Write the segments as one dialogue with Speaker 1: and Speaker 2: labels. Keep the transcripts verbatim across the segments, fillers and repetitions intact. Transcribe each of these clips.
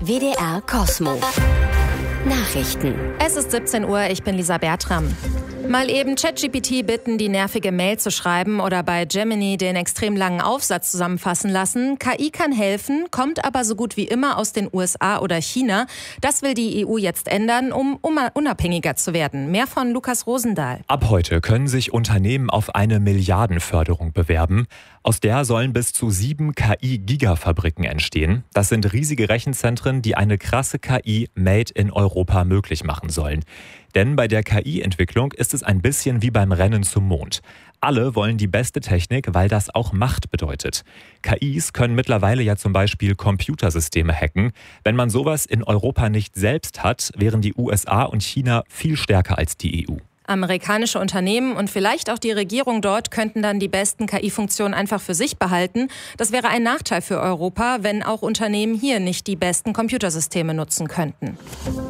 Speaker 1: W D R Kosmo. Nachrichten.
Speaker 2: Es ist siebzehn Uhr, ich bin Lisa Bertram. Mal eben ChatGPT bitten, die nervige Mail zu schreiben oder bei Gemini den extrem langen Aufsatz zusammenfassen lassen. K I kann helfen, kommt aber so gut wie immer aus den U S A oder China. Das will die E U jetzt ändern, um unabhängiger zu werden. Mehr von Lukas Rosendahl.
Speaker 3: Ab heute können sich Unternehmen auf eine Milliardenförderung bewerben. Aus der sollen bis zu sieben K I-Gigafabriken entstehen. Das sind riesige Rechenzentren, die eine krasse K I made in Europa möglich machen sollen. Denn bei der K I-Entwicklung ist es ein bisschen wie beim Rennen zum Mond. Alle wollen die beste Technik, weil das auch Macht bedeutet. K Is können mittlerweile ja zum Beispiel Computersysteme hacken. Wenn man sowas in Europa nicht selbst hat, wären die U S A und China viel stärker als die E U.
Speaker 2: Amerikanische Unternehmen und vielleicht auch die Regierung dort könnten dann die besten K I-Funktionen einfach für sich behalten. Das wäre ein Nachteil für Europa, wenn auch Unternehmen hier nicht die besten Computersysteme nutzen könnten.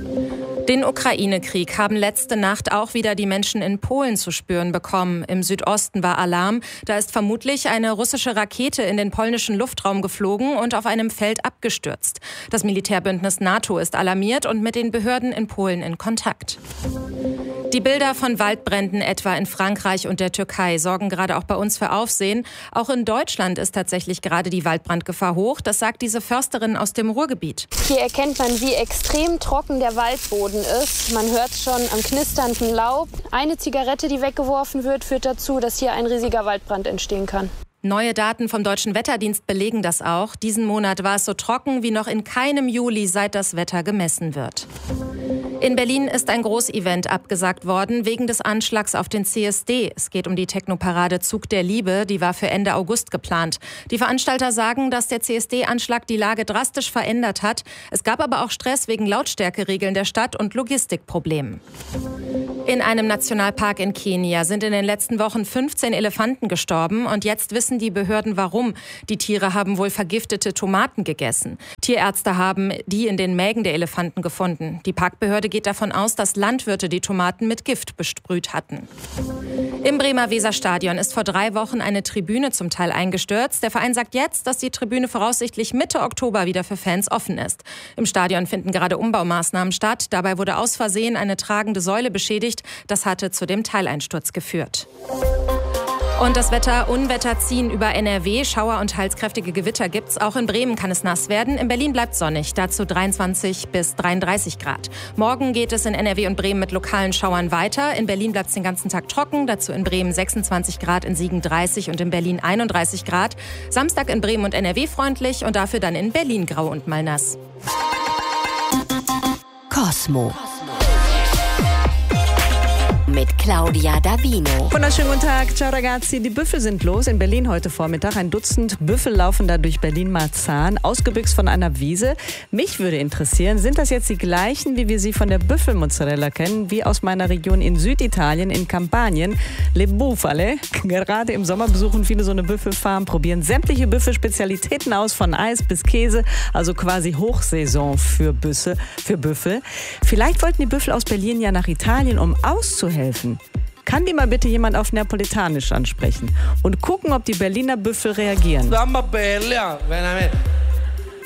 Speaker 2: Den Ukraine-Krieg haben letzte Nacht auch wieder die Menschen in Polen zu spüren bekommen. Im Südosten war Alarm. Da ist vermutlich eine russische Rakete in den polnischen Luftraum geflogen und auf einem Feld abgestürzt. Das Militärbündnis NATO ist alarmiert und mit den Behörden in Polen in Kontakt. Die Bilder von Waldbränden etwa in Frankreich und der Türkei sorgen gerade auch bei uns für Aufsehen. Auch in Deutschland ist tatsächlich gerade die Waldbrandgefahr hoch. Das sagt diese Försterin aus dem Ruhrgebiet.
Speaker 4: Hier erkennt man, wie extrem trocken der Waldboden ist. Man hört schon am knisternden Laub. Eine Zigarette, die weggeworfen wird, führt dazu, dass hier ein riesiger Waldbrand entstehen kann.
Speaker 2: Neue Daten vom Deutschen Wetterdienst belegen das auch. Diesen Monat war es so trocken wie noch in keinem Juli, seit das Wetter gemessen wird. In Berlin ist ein Großevent abgesagt worden wegen des Anschlags auf den C S D. Es geht um die Technoparade Zug der Liebe, die war für Ende August geplant. Die Veranstalter sagen, dass der C S D-Anschlag die Lage drastisch verändert hat. Es gab aber auch Stress wegen Lautstärkeregeln der Stadt und Logistikproblemen. In einem Nationalpark in Kenia sind in den letzten Wochen fünfzehn Elefanten gestorben und jetzt wissen die Behörden warum. Die Tiere haben wohl vergiftete Tomaten gegessen. Tierärzte haben die in den Mägen der Elefanten gefunden. Die Parkbehörde geht davon aus, dass Landwirte die Tomaten mit Gift besprüht hatten. Im Bremer Weserstadion ist vor drei Wochen eine Tribüne zum Teil eingestürzt. Der Verein sagt jetzt, dass die Tribüne voraussichtlich Mitte Oktober wieder für Fans offen ist. Im Stadion finden gerade Umbaumaßnahmen statt. Dabei wurde aus Versehen eine tragende Säule beschädigt. Das hatte zu dem Teileinsturz geführt. Und das Wetter, Unwetter ziehen über N R W, Schauer und teils Gewitter gibt's. Auch in Bremen kann es nass werden. In Berlin bleibt sonnig, dazu dreiundzwanzig bis dreiunddreißig Grad. Morgen geht es in N R W und Bremen mit lokalen Schauern weiter. In Berlin bleibt es den ganzen Tag trocken, dazu in Bremen sechsundzwanzig Grad, in Siegen dreißig und in Berlin einunddreißig Grad. Samstag in Bremen und N R W freundlich und dafür dann in Berlin grau und mal nass.
Speaker 1: Kosmo. Mit Claudia Davino.
Speaker 5: Wunderschönen guten Tag, ciao ragazzi. Die Büffel sind los in Berlin heute Vormittag. Ein Dutzend Büffel laufen da durch Berlin-Marzahn, ausgebüxt von einer Wiese. Mich würde interessieren, sind das jetzt die gleichen, wie wir sie von der Büffelmozzarella kennen, wie aus meiner Region in Süditalien, in Kampanien, Le Bufale. Gerade im Sommer besuchen viele so eine Büffelfarm, probieren sämtliche Büffelspezialitäten aus, von Eis bis Käse, also quasi Hochsaison für Büsse, für Büffel. Vielleicht wollten die Büffel aus Berlin ja nach Italien, um auszuhelfen. Kann die mal bitte jemand auf Neapolitanisch ansprechen und gucken, ob die Berliner Büffel reagieren?